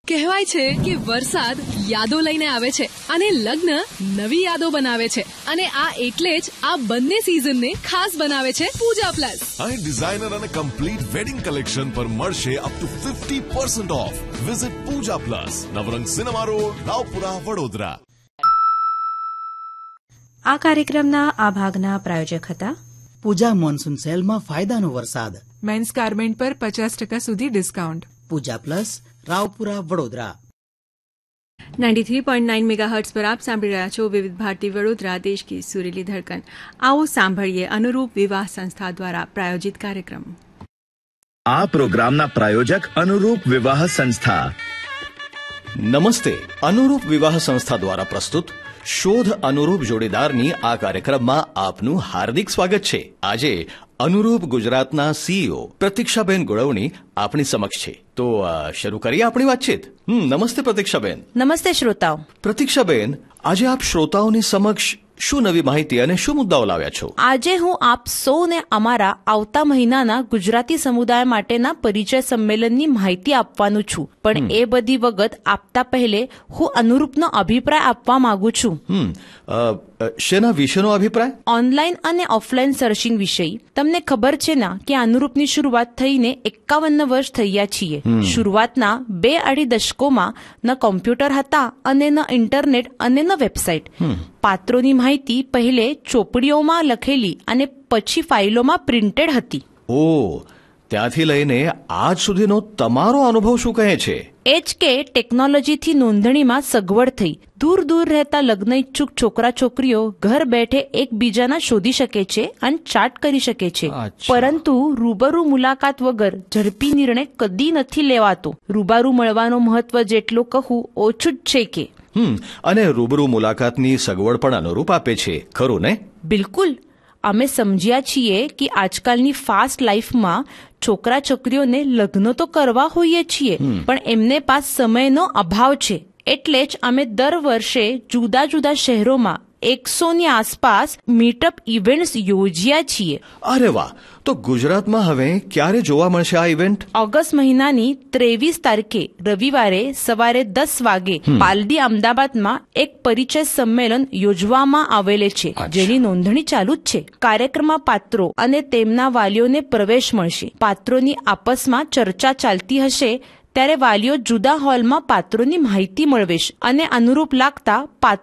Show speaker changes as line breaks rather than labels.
કહેવાય છે કે વરસાદ યાદો લઈને આવે છે અને લગ્ન નવી યાદો બનાવે છે અને આ એટલે જ આ બંને સિઝનને ખાસ બનાવે છે પૂજા પ્લસ.
અહીં ડિઝાઇનર અને કમ્પ્લીટ વેડિંગ કલેક્શન પર મળશે up to 50% of. Visit Pooja plus, Navrang cinema road, Raopura, Vadodara.
આ કાર્યક્રમના આ ભાગના પ્રાયોજક હતા
પૂજા મોન્સૂન સેલમાં ફાયદાનો વરસાદ.
મેન્સ ગાર્મેન્ટ પર 50% સુધી ડિસ્કાઉન્ટ.
પૂજા પ્લસ, રાવપુરા, વડોદરા.
93.9 મેગાહર્ટ્ઝ પર આપ સાંભળી રહ્યા છો વિવિધ ભારતી વડોદરા, દેશ કી સુરીલી ધડકન. આવો સાંભળીએ અનુરૂપ વિવાહ સંસ્થા દ્વારા પ્રાયોજિત કાર્યક્રમ.
આ પ્રોગ્રામના પ્રાયોજક અનુરૂપ વિવાહ સંસ્થા.
નમસ્તે. અનુરૂપ વિવાહ સંસ્થા દ્વારા પ્રસ્તુત શોધ અનુરૂપ જોડીદારની આ કાર્યક્રમમાં આપનું હાર્દિક સ્વાગત છે. આજે અનુરૂપ ગુજરાતના સીઈઓ પ્રતીક્ષાબેન ગોળવણી આપણી સમક્ષ છે. તો શરૂ કરીએ આપણી વાતચીત. નમસ્તે પ્રતીક્ષાબેન.
નમસ્તે શ્રોતાઓ.
પ્રતીક્ષાબેન, આજે આપ શ્રોતાઓની સમક્ષ શું નવી માહિતી અને શું મુદ્દાઓ લાવ્યા છો?
આજે હું આપ સૌને અમારા આવતા મહિનાના ગુજરાતી સમુદાય માટેના પરિચય સંમેલનની માહિતી આપવાનું છું. પણ એ બધી વગત આપતા પહેલે હું અનુરૂપનો અભિપ્રાય આપવા માંગુ છું.
શેના વિશેનો અભિપ્રાય? ઓનલાઈન
અને ઓફલાઈન સર્ચિંગ વિષય. તમને ખબર છે ને કે અનુરૂપની શરૂઆત થઈને 51 વર્ષ થયા છીએ. શરૂઆતના 2-2.5 દશકોમાં ન કોમ્પ્યુટર હતા અને ન ઇન્ટરનેટ અને ન વેબસાઇટ. પાત્રોની માહિતી પહેલે ચોપડીઓમાં લખેલી અને પછી ફાઇલોમાં પ્રિન્ટેડ હતી.
ત્યાંથી લઈને આજ સુધીનો તમારો અનુભવ શું કહે છે?
એ જ કે ટેકનોલોજીથી નોંધણીમાં સગવડ થઈ. દૂર દૂર રહેતા લગ્ન ઇચ્છુક છોકરા છોકરીઓ ઘર બેઠે એકબીજાના શોધી શકે છે અને ચાટ કરી શકે છે. પરંતુ રૂબરૂ મુલાકાત વગર ઝડપી નિર્ણય કદી નથી લેવાતો. રૂબરૂ મળવાનો મહત્વ જેટલો કહું ઓછું જ છે કે.
અને રૂબરૂ મુલાકાતની સગવડ પણ અનુરૂપ આપે છે, ખરું ને?
બિલકુલ. અમે સમજ્યા છીએ કે આજકાલની ફાસ્ટ લાઈફમાં છોકરા છોકરીઓને લગ્ન તો કરવા હોઈએ છીએ, પણ એમને પાસ સમયનો અભાવ છે. એટલે જ અમે દર વર્ષે જુદા જુદા શહેરોમાં 100ની આસપાસ મીટઅપ ઇવેન્ટ્સ યોજ્યા છીએ.
અરે વાહ! તો ગુજરાતમાં હવે ક્યારે જોવા મળશે આ ઇવેન્ટ?
ઓગસ્ટ મહિનાની 23 તારીખે રવિવારે સવારે 10 વાગે પાલડી અમદાવાદમાં એક પરિચય સંમેલન યોજવામાં આવેલે છે, જેની નોંધણી ચાલુ જ છે. કાર્યક્રમમાં પાત્રો અને તેમના વાલીઓને પ્રવેશ મળશે. પાત્રોની આપસમાં ચર્ચા ચાલતી હશે ત્યારે વાલીઓ જુદા હોલમાં પાત્રોની માહિતી મેળવશે અને અનુરૂપ લાગતા